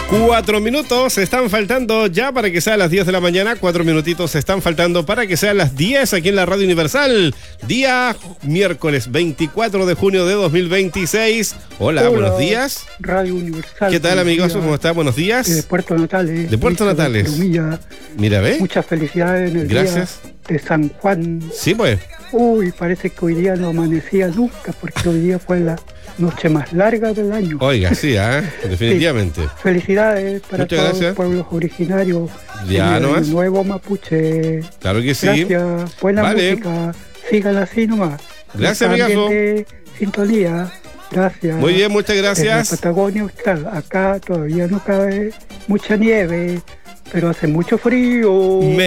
4 minutos están faltando ya para que sea las 10 de la mañana. 4 minutitos están faltando para que sean las 10 aquí en la Radio Universal. Día miércoles 24 de junio de 2026. Hola, buenos días. Radio Universal. ¿Qué tal, amigos? ¿Cómo está? Buenos días. De Puerto Natales. De Puerto Natales. Mira, ¿ve? Muchas felicidades en el Gracias. día de San Juan. Sí, pues. Uy, parece que hoy día no amanecía nunca, porque hoy día fue la noche más larga del año. Oiga, sí, definitivamente. Sí. Felicidades para Muchas todos gracias. los pueblos originarios Ya del nomás. nuevo mapuche. Claro que sí. Gracias, buena Vale. música. Síganla así nomás. Gracias, También amigazo. de sintonía. Gracias. Muy bien, muchas En la gracias. Patagonia Austral, acá todavía no cabe mucha nieve, pero hace mucho frío.